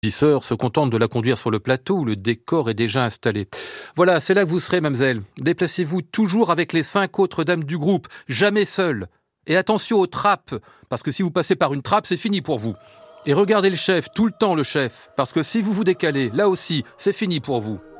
régisseur se contente de la conduire sur le plateau où le décor est déjà installé. Voilà, c'est là que vous serez, mademoiselle. Déplacez-vous toujours avec les 5 autres dames du groupe, jamais seule. Et attention aux trappes, parce que si vous passez par une trappe, c'est fini pour vous. Et regardez le chef, tout le temps le chef, parce que si vous vous décalez, là aussi, c'est fini pour vous.